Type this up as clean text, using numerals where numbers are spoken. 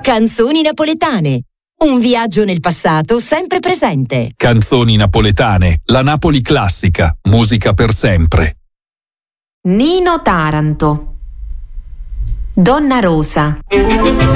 Canzoni napoletane. Un viaggio nel passato sempre presente. Canzoni napoletane, la Napoli classica, musica per sempre. Nino Taranto. Donna Rosa.